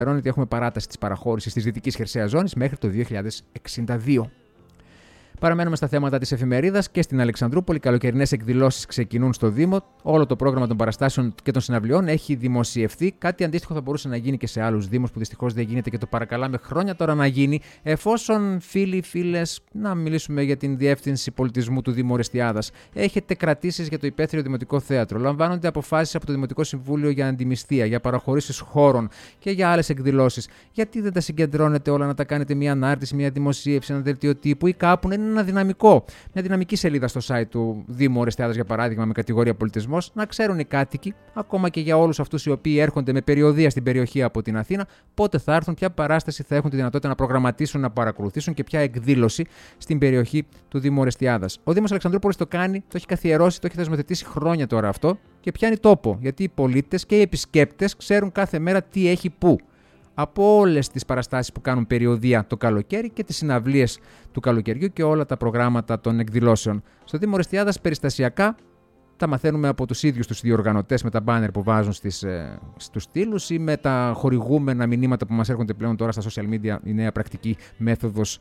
ότι έχουμε παράταση της παραχώρησης της Δυτικής Χερσαίας Ζώνης μέχρι το 2062. Παραμένουμε στα θέματα της εφημερίδας και στην Αλεξανδρούπολη. Καλοκαιρινές εκδηλώσεις ξεκινούν στο Δήμο. Όλο το πρόγραμμα των παραστάσεων και των συναυλιών έχει δημοσιευθεί. Κάτι αντίστοιχο θα μπορούσε να γίνει και σε άλλους Δήμους που δυστυχώς δεν γίνεται και το παρακαλάμε χρόνια τώρα να γίνει. Εφόσον φίλες, να μιλήσουμε για την Διεύθυνση Πολιτισμού του Δήμου Ορεστιάδας. Έχετε κρατήσεις για το Υπαίθριο Δημοτικό Θέατρο. Λαμβάνονται αποφάσεις από το Δημοτικό Συμβούλιο για αντιμισθία, για παραχωρήσεις χώρων και για άλλες εκδηλώσεις. Γιατί δεν τα συγκεντρώνετε όλα να τα κάνετε μια ανάρτηση, μια δημοσίευση, ένα δελτίο τύπου ή κάπου να είναι μια δυναμική σελίδα στο site του Δήμου Ορεστιάδας, για παράδειγμα, με κατηγορία πολιτισμός, να ξέρουν οι κάτοικοι, ακόμα και για όλους αυτούς οι οποίοι έρχονται με περιοδεία στην περιοχή από την Αθήνα, πότε θα έρθουν, ποια παράσταση θα έχουν τη δυνατότητα να προγραμματίσουν, να παρακολουθήσουν και ποια εκδήλωση στην περιοχή του Δήμου Ορεστιάδας. Ο Δήμος Αλεξανδρούπολης το κάνει, το έχει καθιερώσει, το έχει θεσμοθετήσει χρόνια τώρα αυτό και πιάνει τόπο, γιατί οι πολίτες και οι επισκέπτες ξέρουν κάθε μέρα τι έχει πού. Από όλες τις παραστάσεις που κάνουν περιοδεία το καλοκαίρι και τις συναυλίες του καλοκαιριού και όλα τα προγράμματα των εκδηλώσεων. Στο Δήμο Ορεστιάδας περιστασιακά τα μαθαίνουμε από τους ίδιους τους διοργανωτές με τα μπάνερ που βάζουν στους στήλους ή με τα χορηγούμενα μηνύματα που μας έρχονται πλέον τώρα στα social media, η νέα πρακτική μέθοδος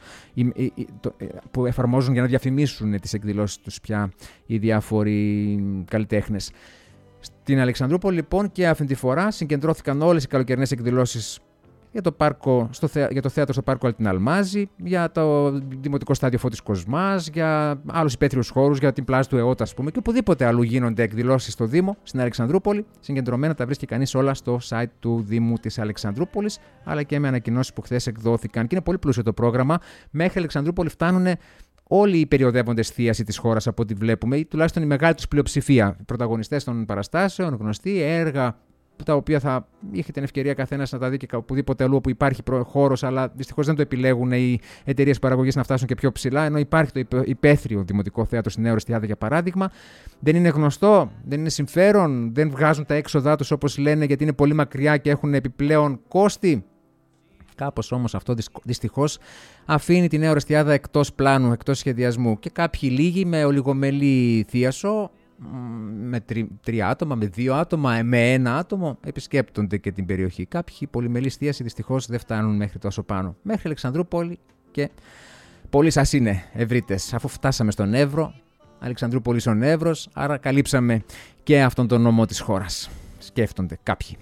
που εφαρμόζουν για να διαφημίσουν τις εκδηλώσεις τους πια οι διάφοροι καλλιτέχνες. Στην Αλεξανδρούπολη λοιπόν και αυτή τη φορά συγκεντρώθηκαν όλες οι καλοκαιρινές εκδηλώσεις για το θέατρο στο πάρκο Αλτιναλμάζη, για το Δημοτικό Στάδιο Φώτης Κοσμάς, για άλλους υπαίθριους χώρους, για την πλάζ του ΕΟΤ, ας πούμε, και οπουδήποτε αλλού γίνονται εκδηλώσεις στο Δήμο, στην Αλεξανδρούπολη. Συγκεντρωμένα τα βρίσκει κανείς όλα στο site του Δήμου της Αλεξανδρούπολης, αλλά και με ανακοινώσεις που χθες εκδόθηκαν. Και είναι πολύ πλούσιο το πρόγραμμα. Μέχρι Αλεξανδρούπολη φτάνουν όλοι οι περιοδεύοντες θίαση της χώρας, από ό,τι βλέπουμε, ή τουλάχιστον η μεγάλη τους πλειοψηφία. Οι πρωταγωνιστές των παραστάσεων, γνωστοί, έργα τα οποία θα είχε την ευκαιρία καθένας να τα δει και οπουδήποτε αλλού όπου υπάρχει χώρος, αλλά δυστυχώς δεν το επιλέγουν οι εταιρείες παραγωγής να φτάσουν και πιο ψηλά, ενώ υπάρχει το υπαίθριο Δημοτικό Θέατρο στη Νέα Ορεστιάδα, για παράδειγμα. Δεν είναι γνωστό, δεν είναι συμφέρον, δεν βγάζουν τα έξοδά τους όπως λένε, γιατί είναι πολύ μακριά και έχουν επιπλέον κόστη. Κάπως όμως αυτό δυστυχώς αφήνει τη Νέα Ορεστιάδα εκτός πλάνου, εκτός σχεδιασμού. Και κάποιοι λίγοι με ολιγομελή θίασο, με 3 άτομα, με 2 άτομα, με 1 άτομο, επισκέπτονται και την περιοχή. Κάποιοι πολυμελής θίαση δυστυχώς δεν φτάνουν μέχρι τόσο πάνω. Μέχρι Αλεξανδρούπολη και πολλοί σας είναι ευρύτες. Αφού φτάσαμε στον Εύρο, Αλεξανδρούπολης ο Εύρος, άρα καλύψαμε και αυτόν τον νόμο της χώρας. Σκέφτονται κάποιοι.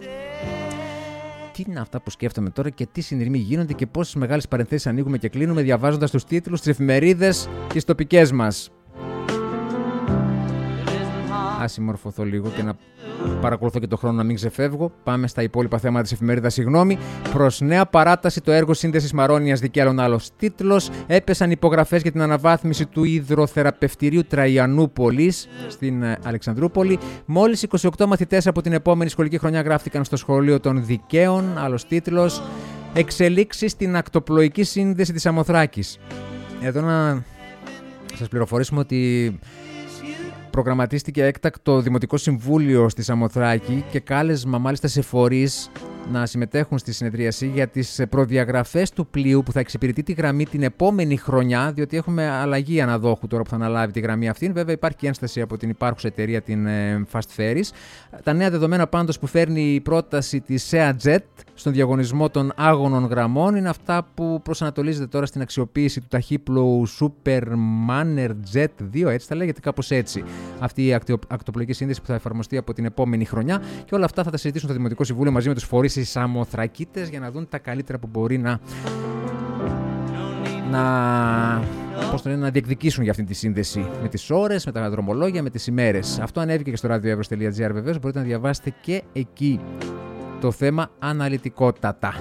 Τι είναι αυτά που σκέφτομαι τώρα και τι συνειρμοί γίνονται και πόσες μεγάλες παρενθέσεις ανοίγουμε και κλείνουμε διαβάζοντας τους τίτλους, τις εφημερίδες και τις τοπικές μας. Ας συμμορφωθώ λίγο και να παρακολουθώ και το χρόνο να μην ξεφεύγω. Πάμε στα υπόλοιπα θέματα της εφημερίδας. Συγγνώμη. Προς νέα παράταση το έργο σύνδεσης Μαρώνιας δικαίων άλλος τίτλος. Έπεσαν υπογραφές για την αναβάθμιση του υδροθεραπευτηρίου Τραϊανούπολης στην Αλεξανδρούπολη. Μόλις 28 μαθητές από την επόμενη σχολική χρονιά γράφτηκαν στο σχολείο των δικαίων. Άλλος τίτλος. Εξελίξεις στην ακτοπλοϊκή σύνδεση της Σαμοθράκης. Εδώ να σας πληροφορήσουμε ότι προγραμματίστηκε έκτακτο Δημοτικό Συμβούλιο στη Σαμοθράκη και κάλεσμα μάλιστα σε φορείς να συμμετέχουν στη συνεδρίαση για τις προδιαγραφές του πλοίου που θα εξυπηρετεί τη γραμμή την επόμενη χρονιά, διότι έχουμε αλλαγή αναδόχου τώρα που θα αναλάβει τη γραμμή αυτή. Βέβαια υπάρχει και ένσταση από την υπάρχουσα εταιρεία, την Fast Ferries. Τα νέα δεδομένα πάντως που φέρνει η πρόταση της SeaJet στον διαγωνισμό των άγωνων γραμμών είναι αυτά που προσανατολίζεται τώρα στην αξιοποίηση του ταχύπλοου Supermanner Jet 2, έτσι θα λέγεται, κάπως έτσι. Αυτή η ακτοπλοϊκή σύνδεση που θα εφαρμοστεί από την επόμενη χρονιά, και όλα αυτά θα τα συζητήσουν στο Δημοτικό Συμβούλιο μαζί με τους φορείς οι Σαμοθρακίτες για να δουν τα καλύτερα που μπορεί να διεκδικήσουν για αυτή τη σύνδεση, με τις ώρες, με τα δρομολόγια, με τις ημέρες. Αυτό ανέβηκε και στο radioevros.gr, βεβαίως μπορείτε να διαβάσετε και εκεί το θέμα αναλυτικότατα.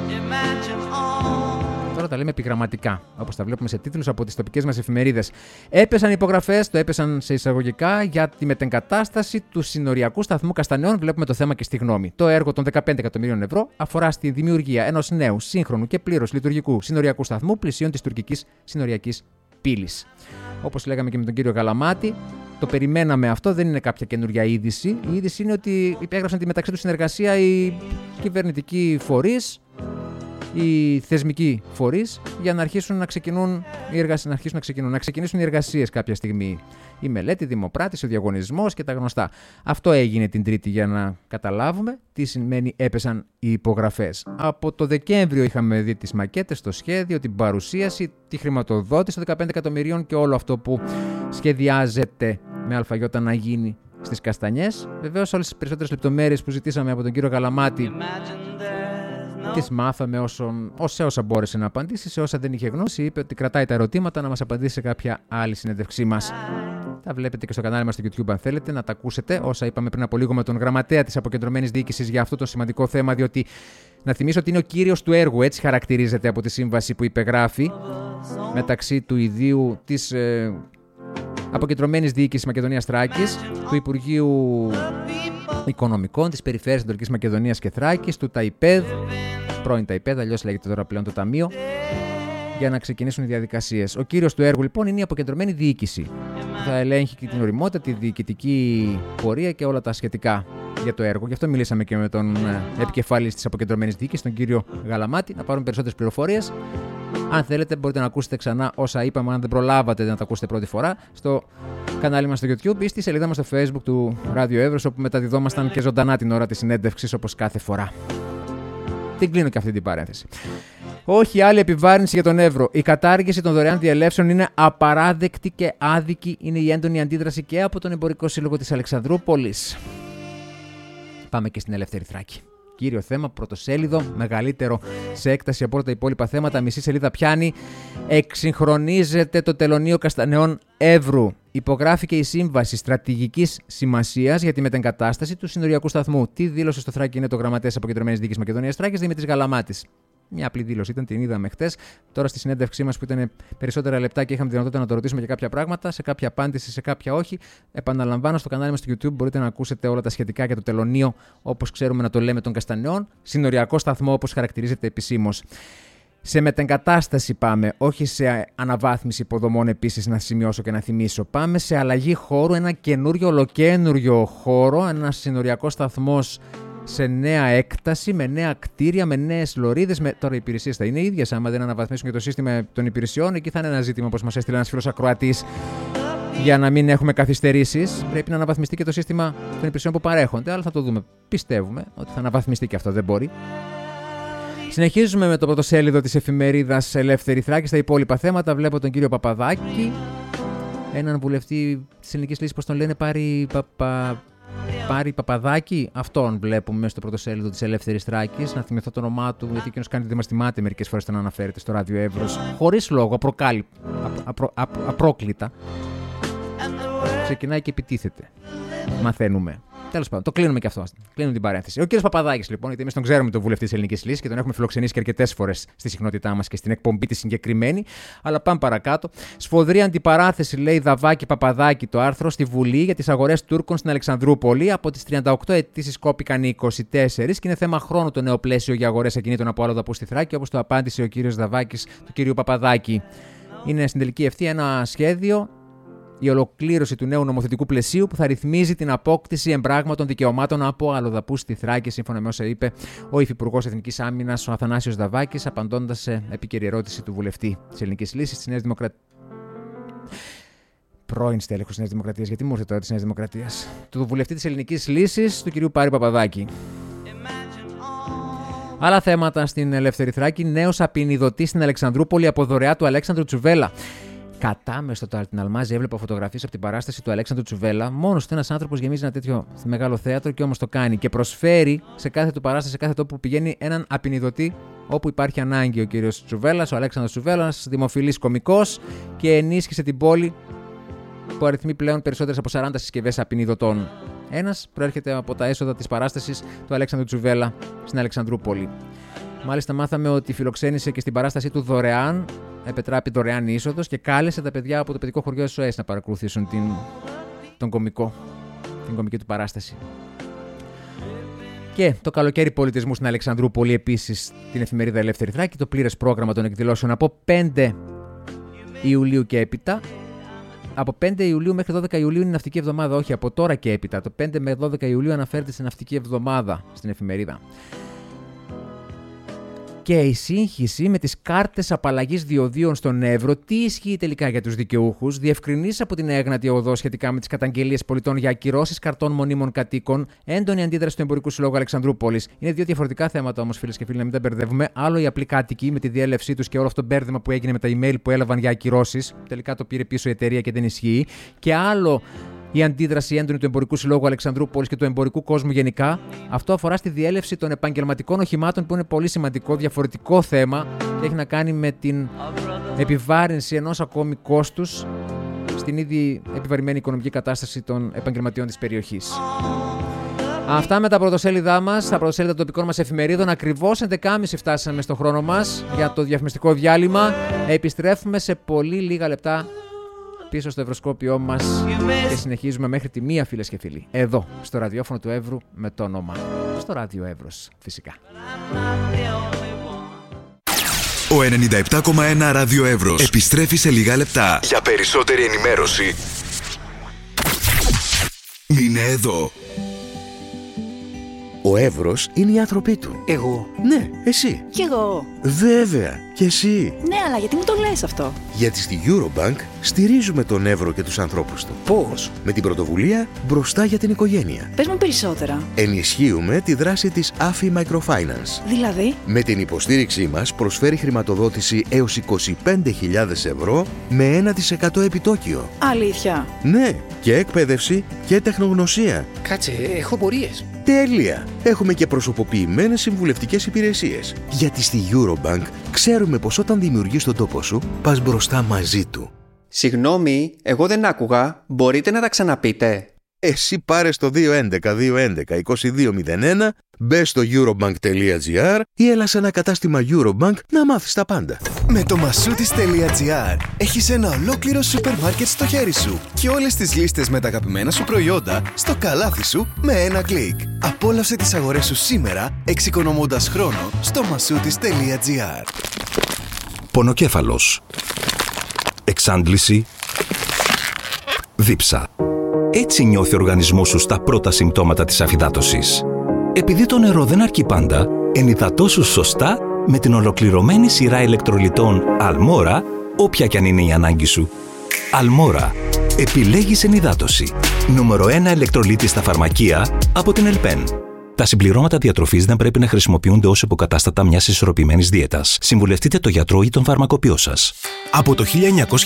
Τώρα τα λέμε επιγραμματικά, όπως τα βλέπουμε σε τίτλους από τις τοπικές μας εφημερίδες. Έπεσαν υπογραφές, το έπεσαν σε εισαγωγικά, για τη μετεγκατάσταση του συνοριακού σταθμού Καστανεών. Βλέπουμε το θέμα και στη γνώμη. Το έργο των 15 εκατομμυρίων ευρώ αφορά στη δημιουργία ενός νέου, σύγχρονου και πλήρως λειτουργικού συνοριακού σταθμού πλησίων της τουρκικής συνοριακής πύλης. Όπως λέγαμε και με τον κύριο Γαλαμάτη, το περιμέναμε αυτό, δεν είναι κάποια καινούργια είδηση. Η είδηση είναι ότι υπέγραψαν τη μεταξύ τους συνεργασία οι κυβερνητικοί φορείς οι θεσμικοί φορείς για να ξεκινήσουν οι εργασίες κάποια στιγμή. Η μελέτη, η δημοπράτηση, ο διαγωνισμός και τα γνωστά. Αυτό έγινε την Τρίτη για να καταλάβουμε τι σημαίνει έπεσαν οι υπογραφές. Από το Δεκέμβριο είχαμε δει τις μακέτες, το σχέδιο, την παρουσίαση, τη χρηματοδότηση των 15 εκατομμυρίων και όλο αυτό που σχεδιάζεται με αλφαγιώτα να γίνει στις Καστανιές. Βεβαίως όλες τις περισσότερες λεπτομέρειες που ζητήσαμε από τον κύριο Γαλαμάτη τις μάθαμε όσα μπόρεσε να απαντήσει. Σε όσα δεν είχε γνώση, είπε ότι κρατάει τα ερωτήματα να μας απαντήσει σε κάποια άλλη συνέντευξή μας. Τα βλέπετε και στο κανάλι μας στο YouTube αν θέλετε να τα ακούσετε. Όσα είπαμε πριν από λίγο με τον γραμματέα της αποκεντρωμένης διοίκησης για αυτό το σημαντικό θέμα, διότι να θυμίσω ότι είναι ο κύριος του έργου, έτσι χαρακτηρίζεται από τη σύμβαση που υπεγράφει μεταξύ του ιδίου της αποκεντρωμένης διοίκησης Μακεδονίας Θράκης, του Υπουργείου Οικονομικών της Περιφέρειας Ανατολικής Μακεδονίας και Θράκης, του ΤΑΙΠΕΔ, πρώην ΤΑΙΠΕΔ, αλλιώς λέγεται τώρα πλέον το Ταμείο, για να ξεκινήσουν οι διαδικασίες. Ο κύριος του έργου λοιπόν είναι η αποκεντρωμένη διοίκηση. Θα ελέγχει και την ωριμότητα, τη διοικητική πορεία και όλα τα σχετικά για το έργο. Γι' αυτό μιλήσαμε και με τον επικεφαλής της αποκεντρωμένης διοίκησης, τον κύριο Γαλαμάτη, να πάρουμε περισσότερες πληροφορίες. Αν θέλετε, μπορείτε να ακούσετε ξανά όσα είπαμε, αν δεν προλάβατε να τα ακούσετε πρώτη φορά, στο κανάλι μας στο YouTube ή στη σελίδα μας στο Facebook του Ράδιο Εύρος, όπου μεταδιδόμασταν και ζωντανά την ώρα της συνέντευξης, όπως κάθε φορά. Την κλείνω και αυτή την παρένθεση. Όχι άλλη επιβάρυνση για τον Εύρο. Η κατάργηση των δωρεάν διελεύσεων είναι απαράδεκτη και άδικη. Είναι η έντονη αντίδραση και από τον Εμπορικό Σύλλογο της Αλεξανδρούπολης. Πάμε και στην Ελεύθερη Θράκη. Κύριο θέμα, πρωτοσέλιδο, μεγαλύτερο σε έκταση από όλα τα υπόλοιπα θέματα. Μισή σελίδα πιάνει. Εξυγχρονίζεται το τελωνείο Καστανεών Εύρου. Υπογράφηκε η σύμβαση στρατηγικής σημασίας για τη μετεγκατάσταση του συνοριακού σταθμού. Τι δήλωσε στο Θράκη είναι το γραμματέας Αποκεντρωμένης Διοίκησης Μακεδονίας Θράκης, Δημήτρης Γαλαμάτης. Μια απλή δήλωση ήταν, την είδαμε χτες. Τώρα στη συνέντευξή μας που ήταν περισσότερα λεπτά και είχαμε δυνατότητα να το ρωτήσουμε για κάποια πράγματα, σε κάποια απάντηση, σε κάποια όχι. Επαναλαμβάνω, στο κανάλι μας στο YouTube μπορείτε να ακούσετε όλα τα σχετικά για το τελωνείο, όπως ξέρουμε να το λέμε, των Καστανεών. Συνοριακό σταθμό, όπως χαρακτηρίζεται επισήμως. Σε μετεγκατάσταση πάμε, όχι σε αναβάθμιση υποδομών επίσης, να σημειώσω και να θυμίσω. Πάμε σε αλλαγή χώρου, ένα καινούριο, ολοκένουργιο χώρο, ένα συνοριακό σταθμός σε νέα έκταση, με νέα κτίρια, με νέες λωρίδες. Τώρα οι υπηρεσίες θα είναι ίδιες. Άμα δεν αναβαθμίσουν και το σύστημα των υπηρεσιών, εκεί θα είναι ένα ζήτημα, όπως μας έστειλε ένας φίλος ακροατής, για να μην έχουμε καθυστερήσεις. Πρέπει να αναβαθμιστεί και το σύστημα των υπηρεσιών που παρέχονται, αλλά θα το δούμε. Πιστεύουμε ότι θα αναβαθμιστεί και αυτό, δεν μπορεί. Συνεχίζουμε με το πρωτοσέλιδο της εφημερίδας Ελεύθερη Θράκη. Στα υπόλοιπα θέματα βλέπω τον κύριο Παπαδάκη, έναν βουλευτή της Ελληνικής Λύσης, πώς τον λένε, Πάρη Παπαδάκη, αυτόν βλέπουμε στο πρωτοσέλιδο της Ελεύθερης Θράκης. Να θυμηθώ το όνομά του, γιατί εκείνος κάνει ότι μας θυμάται μερικές φορές να αναφέρεται στο Ράδιο Εύρος. Χωρίς λόγο, απρόκλητα. Ξεκινάει και επιτίθεται. Μαθαίνουμε. Τέλος πάντων, το κλείνουμε και αυτό. Κλείνουμε την παρένθεση. Ο κ. Παπαδάκης, λοιπόν, γιατί εμείς τον ξέρουμε τον βουλευτή της Ελληνικής Λύσης και τον έχουμε φιλοξενήσει και αρκετές φορές στη συχνότητά μας και στην εκπομπή τη συγκεκριμένη. Αλλά πάμε παρακάτω. Σφοδρή αντιπαράθεση, λέει Δαβάκη Παπαδάκη, το άρθρο στη Βουλή για τις αγορές Τούρκων στην Αλεξανδρούπολη. Από τις 38 αιτήσεις κόπηκαν οι 24 και είναι θέμα χρόνου το νέο πλαίσιο για αγορές ακινήτων από αλλοδαπούς στη Θράκη, όπως το απάντησε ο κ. Δαβάκης του κ. Παπαδάκη. Είναι στην τελική ευθεία ένα σχέδιο. Η ολοκλήρωση του νέου νομοθετικού πλαισίου που θα ρυθμίζει την απόκτηση εμπράγματων δικαιωμάτων από αλλοδαπούς στη Θράκη, σύμφωνα με όσα είπε ο Υφυπουργός Εθνικής Άμυνας, ο Αθανάσιος Δαβάκης, απαντώντας σε επίκαιρη ερώτηση του βουλευτή της Ελληνικής Λύσης της Νέας Δημοκρατίας. Πρώην στέλεχος της Νέας Δημοκρατίας, γιατί μου ήρθε τώρα της Νέας Δημοκρατίας. Του βουλευτή της Ελληνικής Λύσης, του κ. Πάρη Παπαδάκη. Άλλα θέματα στην Ελεύθερη Θράκη. Νέος απεινιδωτής στην Αλεξανδρούπολη από δωρεά του Αλέξανδρου Τσουβέλα. Κατάμεστο το την Αλμάζη, έβλεπα φωτογραφίες από την παράσταση του Αλέξανδρου Τσουβέλα. Μόνος του ένας άνθρωπος γεμίζει ένα τέτοιο μεγάλο θέατρο και όμως το κάνει και προσφέρει σε κάθε του παράσταση, σε κάθε τόπο που πηγαίνει, έναν απεινιδωτή όπου υπάρχει ανάγκη. Ο κύριος Τσουβέλας, ο Αλέξανδρος Τσουβέλας, δημοφιλής κωμικός, και ενίσχυσε την πόλη που αριθμεί πλέον περισσότερες από 40 συσκευές απεινιδωτών. Ένας προέρχεται από τα έσοδα της παράστασης του Αλέξανδρου Τσουβέλα στην Αλεξανδρούπολη. Μάλιστα, μάθαμε ότι φιλοξένησε και στην παράστασή του δωρεάν, επετράπη δωρεάν είσοδος, και κάλεσε τα παιδιά από το παιδικό χωριό SOS να παρακολουθήσουν τον κωμικό, την κωμική του παράσταση. Και το καλοκαίρι πολιτισμού στην Αλεξανδρούπολη, επίσης την εφημερίδα Ελεύθερη Θράκη, το πλήρες πρόγραμμα των εκδηλώσεων από 5 Ιουλίου και έπειτα. Από 5 Ιουλίου μέχρι 12 Ιουλίου είναι ναυτική εβδομάδα, όχι από τώρα και έπειτα. Το 5 με 12 Ιουλίου αναφέρεται στην ναυτική εβδομάδα στην εφημερίδα. Και η σύγχυση με τις κάρτες απαλλαγής διοδίων στον Εύρο, τι ισχύει τελικά για τους δικαιούχους, διευκρινήσεις από την Έγνατη Οδό σχετικά με τις καταγγελίες πολιτών για ακυρώσεις καρτών μονίμων κατοίκων, έντονη αντίδραση του Εμπορικού Συλλόγου Αλεξανδρούπολης. Είναι δύο διαφορετικά θέματα όμως, φίλες και φίλοι, να μην τα μπερδεύουμε. Άλλο οι απλοί κάτοικοι με τη διέλευσή τους και όλο αυτό το μπέρδεμα που έγινε με τα email που έλαβαν για ακυρώσεις. Τελικά το πήρε πίσω η εταιρεία και δεν ισχύει. Και άλλο η αντίδραση έντονη του Εμπορικού Συλλόγου Αλεξανδρούπολης και του εμπορικού κόσμου γενικά. Αυτό αφορά στη διέλευση των επαγγελματικών οχημάτων, που είναι πολύ σημαντικό, διαφορετικό θέμα και έχει να κάνει με την επιβάρυνση ενός ακόμη κόστους στην ήδη επιβαρημένη οικονομική κατάσταση των επαγγελματιών της περιοχής. Αυτά με τα πρωτοσέλιδά μας, τα πρωτοσέλιδα των τοπικών μας εφημερίδων. Ακριβώς 11.30 φτάσαμε στο χρόνο μας για το διαφημιστικό διάλειμμα. Επιστρέφουμε σε πολύ λίγα λεπτά πίσω στο ευρωσκόπιό μας και συνεχίζουμε μέχρι τη 1, φίλες και φίλοι. Εδώ, στο ραδιόφωνο του Εύρου με το όνομα. Στο ράδιο Εύρος, φυσικά. Ο 97,1 Ράδιο Εύρος επιστρέφει σε λίγα λεπτά. Για περισσότερη ενημέρωση, μείνε εδώ. Ο Εύρος είναι οι άνθρωποι του. Εγώ? Ναι, εσύ. Κι εγώ. Βέβαια, και εσύ. Ναι, αλλά γιατί μου το λες αυτό? Γιατί στη Eurobank στηρίζουμε τον Εύρο και τους ανθρώπους του. Πώς? Με την πρωτοβουλία Μπροστά για την Οικογένεια. Πες μου περισσότερα. Ενισχύουμε τη δράση της AFI Microfinance. Δηλαδή? Με την υποστήριξή μας προσφέρει χρηματοδότηση έως 25.000 ευρώ με 1% επιτόκιο. Αλήθεια? Ναι, και εκπαίδευση και τεχνογνωσία. Κάτσε, έχω πορείες. Τέλεια! Έχουμε και προσωποποιημένες συμβουλευτικές υπηρεσίες. Γιατί στη Eurobank ξέρουμε πως όταν δημιουργείς τον τόπο σου, πας μπροστά μαζί του. Συγγνώμη, εγώ δεν άκουγα. Μπορείτε να τα ξαναπείτε? Εσύ πάρε στο 211-211-2201, μπες στο eurobank.gr ή έλα σε ένα κατάστημα Eurobank να μάθεις τα πάντα. Με το masoutis.gr έχεις ένα ολόκληρο σούπερ μάρκετ στο χέρι σου και όλες τις λίστες με τα αγαπημένα σου προϊόντα στο καλάθι σου με ένα κλικ. Απόλαυσε τις αγορές σου σήμερα, εξοικονομώντας χρόνο στο masoutis.gr. Πονοκέφαλος, εξάντληση, δίψα. Έτσι νιώθει ο οργανισμός σου στα πρώτα συμπτώματα της αφυδάτωσης. Επειδή το νερό δεν αρκεί πάντα, ενυδατώσου σωστά με την ολοκληρωμένη σειρά ηλεκτρολιτών Αλμόρα, όποια κι αν είναι η ανάγκη σου. Αλμόρα. Επιλέγεις ενυδάτωση. Νούμερο 1 ηλεκτρολίτη στα φαρμακεία από την Ελπέν. Τα συμπληρώματα διατροφής δεν πρέπει να χρησιμοποιούνται ως υποκατάστατα μιας ισορροπημένης δίαιτας. Συμβουλευτείτε τον γιατρό ή τον φαρμακοποιό σας. Από το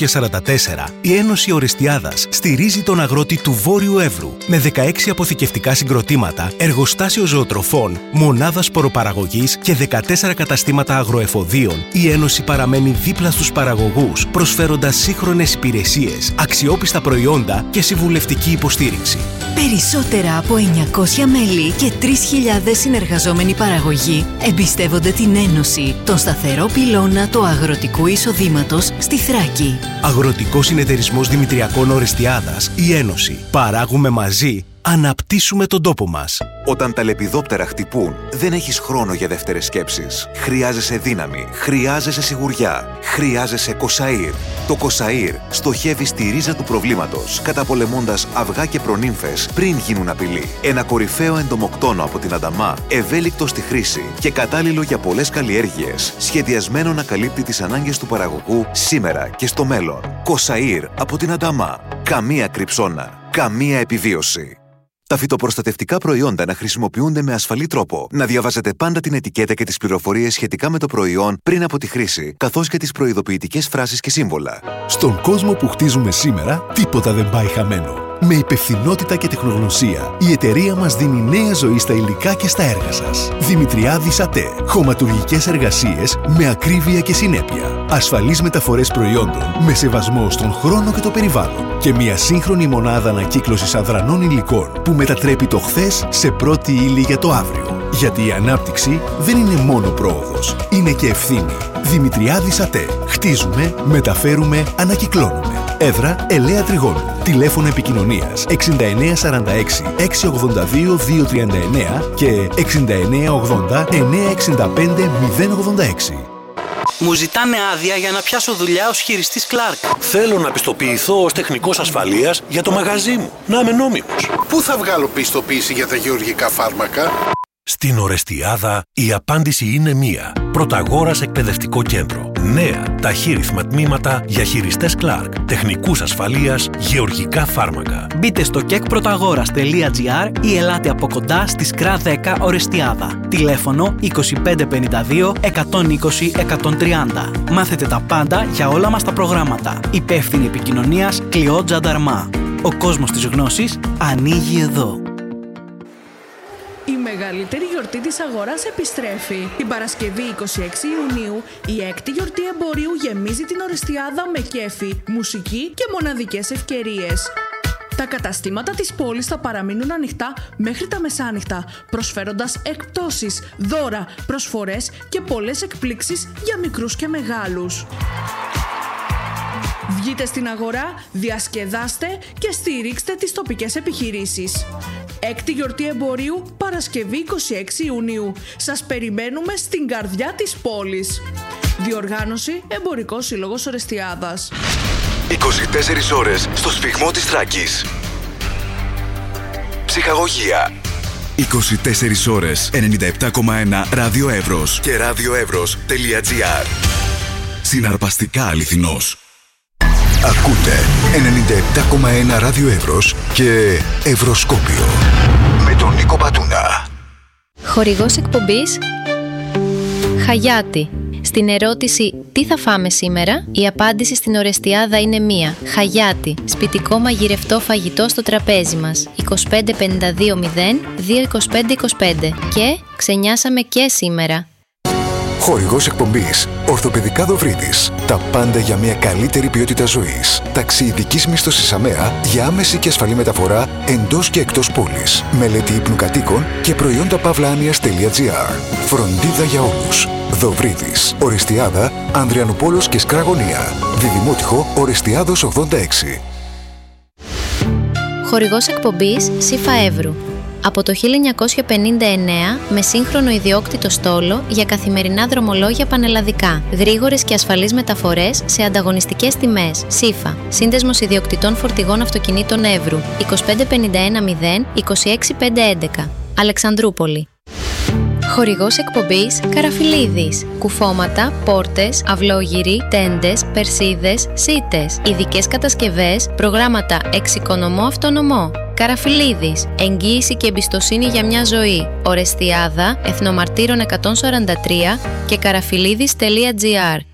1944, η Ένωση Ορεστιάδας στηρίζει τον αγρότη του Βόρειου Εύρου με 16 αποθηκευτικά συγκροτήματα, εργοστάσιο ζωοτροφών, μονάδα σποροπαραγωγής και 14 καταστήματα αγροεφοδίων. Η Ένωση παραμένει δίπλα στους παραγωγούς, προσφέροντας σύγχρονες υπηρεσίες, αξιόπιστα προϊόντα και συμβουλευτική υποστήριξη. Περισσότερα από 900 μέλη και 3.000 συνεργαζόμενοι παραγωγοί εμπιστεύονται την Ένωση, τον σταθερό πυλώνα του αγροτικού εισοδήματος στη Θράκη. Αγροτικός Συνεταιρισμός Δημητριακών Ορεστιάδας, η Ένωση. Παράγουμε μαζί, αναπτύσσουμε τον τόπο μας. Όταν τα λεπιδόπτερα χτυπούν, δεν έχεις χρόνο για δεύτερες σκέψεις. Χρειάζεσαι δύναμη, χρειάζεσαι σιγουριά, χρειάζεσαι Κοσαΐρ. Το Κοσαΐρ στοχεύει στη ρίζα του προβλήματος, καταπολεμώντας αυγά και προνύμφες πριν γίνουν απειλή. Ένα κορυφαίο εντομοκτόνο από την Ανταμά, ευέλικτο στη χρήση και κατάλληλο για πολλές καλλιέργειες, σχεδιασμένο να καλύπτει τις ανάγκες του παραγωγού σήμερα και στο μέλλον. Κοσαΐρ από την Ανταμά. Καμία κρυψώνα, καμία επιβίωση. Τα φυτοπροστατευτικά προϊόντα να χρησιμοποιούνται με ασφαλή τρόπο. Να διαβάζετε πάντα την ετικέτα και τις πληροφορίες σχετικά με το προϊόν πριν από τη χρήση, καθώς και τις προειδοποιητικές φράσεις και σύμβολα. Στον κόσμο που χτίζουμε σήμερα, τίποτα δεν πάει χαμένο. Με υπευθυνότητα και τεχνογνωσία, η εταιρεία μας δίνει νέα ζωή στα υλικά και στα έργα σας. Δημητριάδης ΑΤΕ. Χωματουργικές εργασίες με ακρίβεια και συνέπεια. Ασφαλείς μεταφορές προϊόντων με σεβασμό στον χρόνο και το περιβάλλον. Και μια σύγχρονη μονάδα ανακύκλωσης αδρανών υλικών που μετατρέπει το χθες σε πρώτη ύλη για το αύριο. Γιατί η ανάπτυξη δεν είναι μόνο πρόοδος, είναι και ευθύνη. Δημητριάδης ΑΤΕ. Χτίζουμε, μεταφέρουμε, ανακυκλώνουμε. Έδρα Ελέα Τριγώνου. Τηλέφωνο επικοινωνίας 6946 682 239 και 6980 965 086. Μου ζητάνε άδεια για να πιάσω δουλειά ως χειριστής Κλάρκ. Θέλω να πιστοποιηθώ ως τεχνικός ασφαλείας για το μαγαζί μου. Να είμαι νόμιμος. Πού θα βγάλω πιστοποίηση για τα γεωργικά φάρμακα? Στην Ορεστιάδα η απάντηση είναι μία. Πρωταγόρας Εκπαιδευτικό Κέντρο. Νέα ταχύρυθμα τμήματα για χειριστές Clark, τεχνικούς ασφαλείας, γεωργικά φάρμακα. Μπείτε στο kekprotagora.gr ή ελάτε από κοντά στη ΣΚΡΑ 10 Ορεστιάδα. Τηλέφωνο 2552 120 130. Μάθετε τα πάντα για όλα μας τα προγράμματα. Υπεύθυνη επικοινωνίας Κλειό Τζανταρμά. Ο κόσμος της γνώσης ανοίγει εδώ. Η μεγαλύτερη γιορτή της αγοράς επιστρέφει. Την Παρασκευή 26 Ιουνίου, η έκτη γιορτή εμπορίου γεμίζει την Ορεστιάδα με κέφι, μουσική και μοναδικές ευκαιρίες. Τα καταστήματα της πόλης θα παραμείνουν ανοιχτά μέχρι τα μεσάνυχτα, προσφέροντας εκπτώσεις, δώρα, προσφορές και πολλές εκπλήξεις για μικρούς και μεγάλους. Βγείτε στην αγορά, διασκεδάστε και στηρίξτε τις τοπικές επιχειρήσεις. Έκτη γιορτή εμπορίου, Παρασκευή 26 Ιουνίου. Σας περιμένουμε στην καρδιά της πόλης. Διοργάνωση Εμπορικός Σύλλογος Ορεστιάδας. 24 ώρες στο σφιγμό της Θράκης. Ψυχαγωγία. 24 ώρες 97,1 Ράδιο Εύρος και radioevros.gr. Συναρπαστικά αληθινός. Ακούτε 97,1 Ράδιο Εύρος και Ευρωσκόπιο με τον Νίκο Πατούνα. Χορηγός εκπομπής Χαγιάτι. Στην ερώτηση «Τι θα φάμε σήμερα?», η απάντηση στην Ορεστιάδα είναι μία. Χαγιάτι. Σπιτικό μαγειρευτό φαγητό στο τραπέζι μας. 25 52 0 2 25 25. Και ξενιάσαμε και σήμερα. Χορηγός εκπομπής Ορθοπαιδικά Δοβρίδης. Τα πάντα για μια καλύτερη ποιότητα ζωής. Ταξιειδικής μίσθωσης ΑΜΕΑ για άμεση και ασφαλή μεταφορά εντός και εκτός πόλης. Μελέτη ύπνου κατοίκων και προϊόντα pavlanias.gr. Φροντίδα για όλους. Δοβρίδης. Ορεστιάδα, Ανδριανούπολος και Σκραγωνία. Διδημότυχο Ορεστιάδος 86. Χορηγός εκπομπής ΣΥΦΑ Εύρου. Από το 1959 με σύγχρονο ιδιόκτητο στόλο για καθημερινά δρομολόγια πανελλαδικά. Γρήγορες και ασφαλείς μεταφορές σε ανταγωνιστικές τιμές. ΣΥΦΑ. Σύνδεσμος ιδιοκτητών φορτηγών αυτοκινήτων Εύρου. 2551 0 26 511. Αλεξανδρούπολη. Χορηγός εκπομπής Καραφιλίδης. Κουφώματα, πόρτες, αυλόγυροι, τέντες, περσίδες, σίτες. Ειδικές κατασκευές, προγράμματα εξοικονομώ αυτονομώ. Καραφιλίδης. Εγγύηση και εμπιστοσύνη για μια ζωή. Ορεστιάδα, Εθνομαρτύρων 143 και καραφιλίδης.gr.